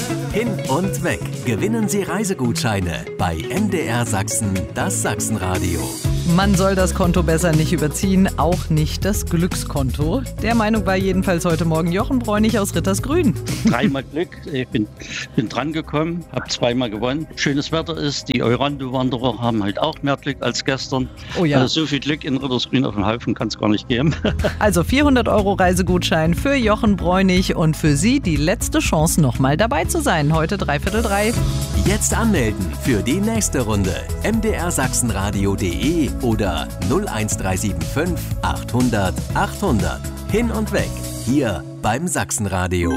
Hin und weg. Gewinnen Sie Reisegutscheine bei MDR Sachsen, das Sachsenradio. Man soll das Konto besser nicht überziehen, auch nicht das Glückskonto. Der Meinung war jedenfalls heute Morgen Jochen Bräunig aus Rittersgrün. Dreimal Glück, ich bin dran gekommen, habe zweimal gewonnen. Schönes Wetter ist, die Eurando-Wanderer haben halt auch mehr Glück als gestern. Oh ja. Also so viel Glück in Rittersgrün auf dem Haufen kann es gar nicht geben. Also 400 € Reisegutschein für Jochen Bräunig und für Sie die letzte Chance, nochmal dabei zu sein. Heute 2:45. Jetzt anmelden für die nächste Runde. mdrsachsenradio.de oder 01375 800 800. Hin und weg. Hier beim Sachsenradio.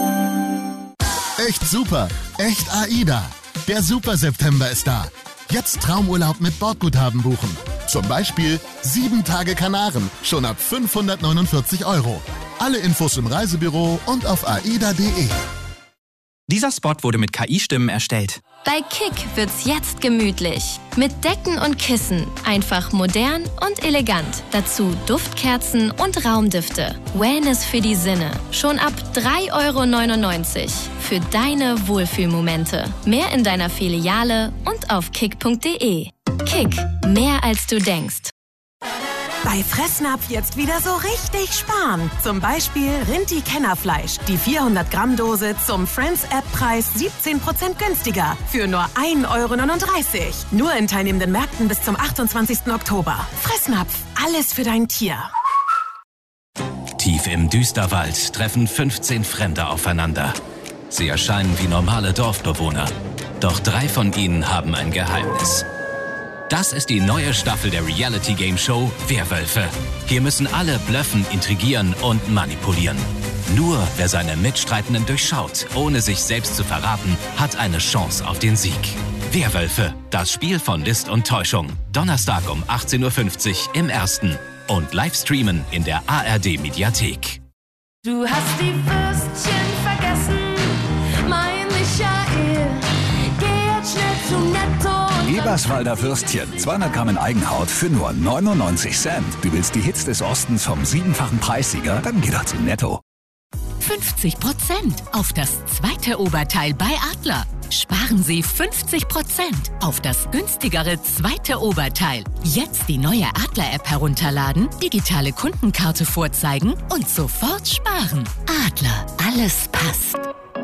Echt super. Echt AIDA. Der Super September ist da. Jetzt Traumurlaub mit Bordguthaben buchen. Zum Beispiel 7 Tage Kanaren, schon ab 549 €. Alle Infos im Reisebüro und auf aida.de. Dieser Spot wurde mit KI-Stimmen erstellt. Bei Kick wird's jetzt gemütlich. Mit Decken und Kissen. Einfach modern und elegant. Dazu Duftkerzen und Raumdüfte. Wellness für die Sinne. Schon ab 3,99 € für deine Wohlfühlmomente. Mehr in deiner Filiale und auf kick.de. Kick. Mehr als du denkst. Bei Fressnapf jetzt wieder so richtig sparen. Zum Beispiel Rinti-Kennerfleisch. Die 400-Gramm-Dose zum Friends-App-Preis 17% günstiger. Für nur 1,39 €. Nur in teilnehmenden Märkten bis zum 28. Oktober. Fressnapf. Alles für dein Tier. Tief im Düsterwald treffen 15 Fremde aufeinander. Sie erscheinen wie normale Dorfbewohner. Doch 3 von ihnen haben ein Geheimnis. Das ist die neue Staffel der Reality-Game-Show Werwölfe. Hier müssen alle bluffen, intrigieren und manipulieren. Nur wer seine Mitstreitenden durchschaut, ohne sich selbst zu verraten, hat eine Chance auf den Sieg. Werwölfe, das Spiel von List und Täuschung. Donnerstag um 18:50 Uhr im Ersten. Und Livestreamen in der ARD-Mediathek. Du hast die Würstchen vergessen, mein Michael. Geh jetzt schnell zu Netto. Eberswalder Würstchen, 200 Gramm in Eigenhaut für nur 99 Cent. Du willst die Hits des Ostens vom 7-fachen Preissieger? Dann geh doch zu Netto. 50% auf das zweite Oberteil bei Adler. Sparen Sie 50% auf das günstigere zweite Oberteil. Jetzt die neue Adler-App herunterladen, digitale Kundenkarte vorzeigen und sofort sparen. Adler, alles passt.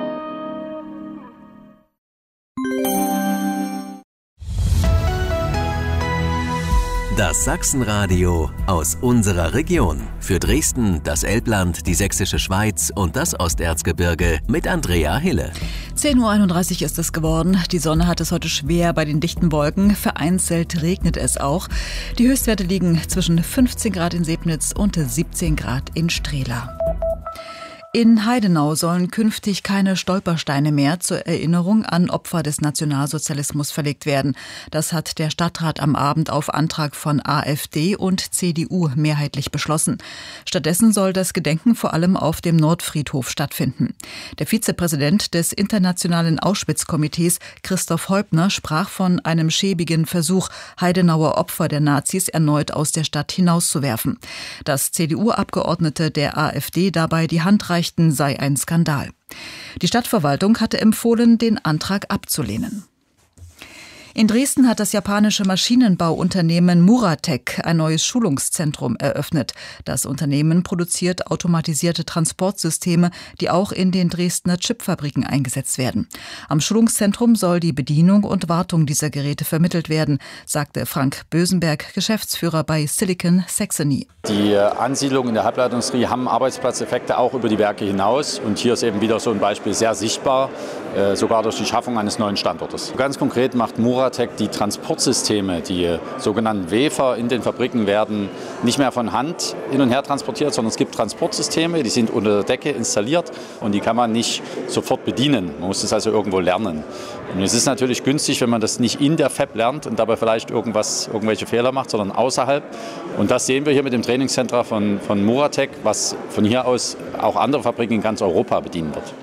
Das Sachsenradio aus unserer Region. Für Dresden, das Elbland, die Sächsische Schweiz und das Osterzgebirge mit Andrea Hille. 10:31 Uhr ist es geworden. Die Sonne hat es heute schwer bei den dichten Wolken. Vereinzelt regnet es auch. Die Höchstwerte liegen zwischen 15 Grad in Sebnitz und 17 Grad in Strehla. In Heidenau sollen künftig keine Stolpersteine mehr zur Erinnerung an Opfer des Nationalsozialismus verlegt werden. Das hat der Stadtrat am Abend auf Antrag von AfD und CDU mehrheitlich beschlossen. Stattdessen soll das Gedenken vor allem auf dem Nordfriedhof stattfinden. Der Vizepräsident des Internationalen Auschwitz-Komitees, Christoph Heubner, sprach von einem schäbigen Versuch, Heidenauer Opfer der Nazis erneut aus der Stadt hinauszuwerfen. Dass CDU-Abgeordnete der AfD dabei die Hand reichten, sei ein Skandal. Die Stadtverwaltung hatte empfohlen, den Antrag abzulehnen. In Dresden hat das japanische Maschinenbauunternehmen Muratec ein neues Schulungszentrum eröffnet. Das Unternehmen produziert automatisierte Transportsysteme, die auch in den Dresdner Chipfabriken eingesetzt werden. Am Schulungszentrum soll die Bedienung und Wartung dieser Geräte vermittelt werden, sagte Frank Bösenberg, Geschäftsführer bei Silicon Saxony. Die Ansiedlung in der Halbleiterindustrie haben Arbeitsplatzeffekte auch über die Werke hinaus. Und hier ist eben wieder so ein Beispiel sehr sichtbar, sogar durch die Schaffung eines neuen Standortes. Ganz konkret macht Muratec die Transportsysteme, die sogenannten Wafer in den Fabriken werden nicht mehr von Hand hin und her transportiert, sondern es gibt Transportsysteme, die sind unter der Decke installiert und die kann man nicht sofort bedienen. Man muss das also irgendwo lernen. Und es ist natürlich günstig, wenn man das nicht in der Fab lernt und dabei vielleicht irgendwelche Fehler macht, sondern außerhalb. Und das sehen wir hier mit dem Trainingszentrum von Muratec, was von hier aus auch andere Fabriken in ganz Europa bedienen wird.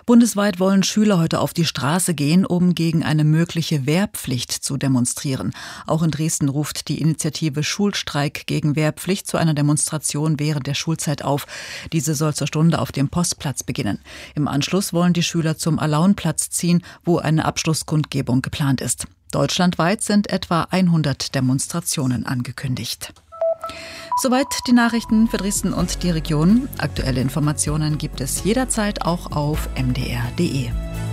Bundesweit wollen Schüler heute auf die Straße gehen, um gegen eine mögliche Wehrpflicht zu demonstrieren. Auch in Dresden ruft die Initiative Schulstreik gegen Wehrpflicht zu einer Demonstration während der Schulzeit auf. Diese soll zur Stunde auf dem Postplatz beginnen. Im Anschluss wollen die Schüler zum Alaunplatz ziehen, wo eine Abschlusskundgebung geplant ist. Deutschlandweit sind etwa 100 Demonstrationen angekündigt. Soweit die Nachrichten für Dresden und die Region. Aktuelle Informationen gibt es jederzeit auch auf mdr.de.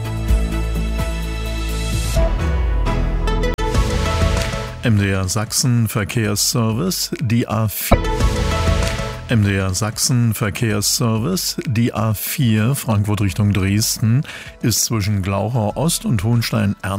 MDR Sachsen Verkehrsservice, die A4. MDR Sachsen Verkehrsservice, die A4 Frankfurt Richtung Dresden ist zwischen Glauchau Ost und Hohenstein-Ernstthal